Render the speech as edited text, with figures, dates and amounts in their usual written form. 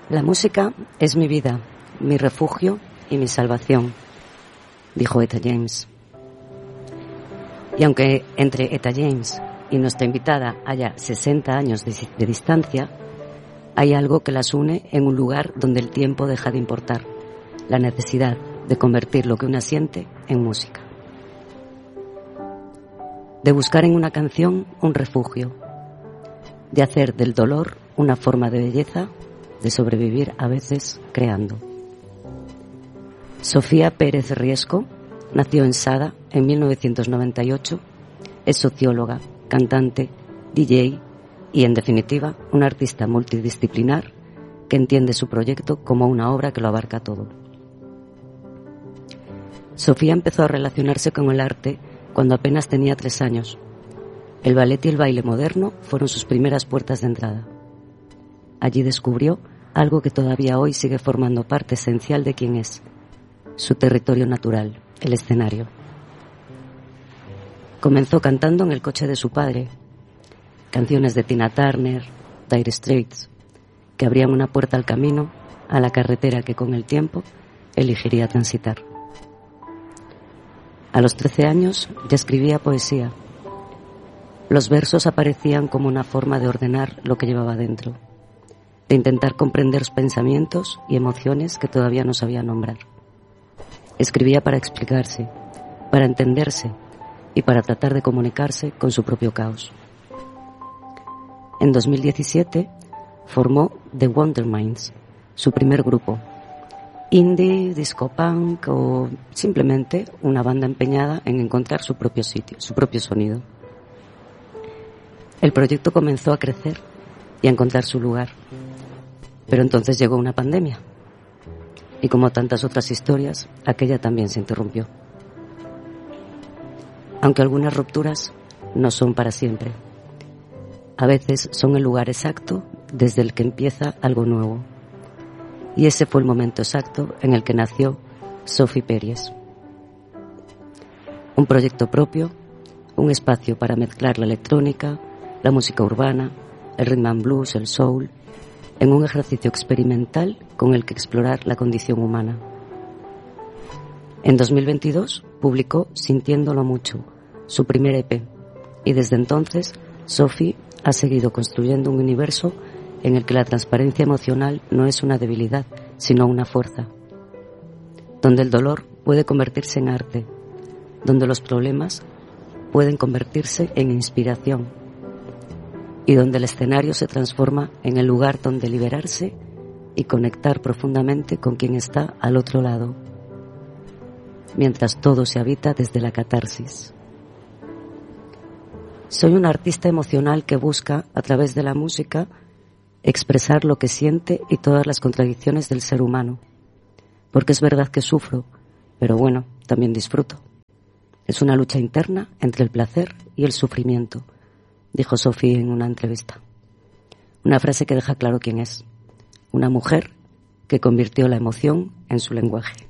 La música es mi vida, mi refugio y mi salvación, dijo Etta James. Y aunque entre Etta James y nuestra invitada haya 60 años de distancia, hay algo que las une en un lugar donde el tiempo deja de importar, la necesidad de convertir lo que una siente en música. De buscar en una canción un refugio, de hacer del dolor una forma de belleza, de sobrevivir a veces creando. Sofía Pérez Riesco nació en Sada en 1998, es socióloga, cantante, DJ y, en definitiva, una artista multidisciplinar que entiende su proyecto como una obra que lo abarca todo. Sofía empezó a relacionarse con el arte cuando apenas tenía 3 años. El ballet y el baile moderno fueron sus primeras puertas de entrada. Allí descubrió algo que todavía hoy sigue formando parte esencial de quién es, su territorio natural, el escenario. Comenzó cantando en el coche de su padre, canciones de Tina Turner, Dire Straits, que abrían una puerta al camino, a la carretera que con el tiempo elegiría transitar. A los 13 años ya escribía poesía. Los versos aparecían como una forma de ordenar lo que llevaba dentro, de intentar comprender los pensamientos y emociones que todavía no sabía nombrar. Escribía para explicarse, para entenderse y para tratar de comunicarse con su propio caos. En 2017 formó The Wonderminds, su primer grupo, indie, disco punk o simplemente una banda empeñada en encontrar su propio sitio, su propio sonido. El proyecto comenzó a crecer y a encontrar su lugar, pero entonces llegó una pandemia y, como tantas otras historias, aquella también se interrumpió. Aunque algunas rupturas no son para siempre, a veces son el lugar exacto desde el que empieza algo nuevo. Y ese fue el momento exacto en el que nació Sophie Pérez. Un proyecto propio, un espacio para mezclar la electrónica, la música urbana, el rhythm and blues, el soul, en un ejercicio experimental con el que explorar la condición humana. En 2022 publicó Sintiéndolo Mucho, su primer EP, y desde entonces Sophie ha seguido construyendo un universo en el que la transparencia emocional no es una debilidad, sino una fuerza, donde el dolor puede convertirse en arte, donde los problemas pueden convertirse en inspiración y donde el escenario se transforma en el lugar donde liberarse y conectar profundamente con quien está al otro lado, mientras todo se habita desde la catarsis. Soy una artista emocional que busca, a través de la música, expresar lo que siente y todas las contradicciones del ser humano. Porque es verdad que sufro, pero bueno, también disfruto. Es una lucha interna entre el placer y el sufrimiento, dijo Sophie en una entrevista. Una frase que deja claro quién es. Una mujer que convirtió la emoción en su lenguaje.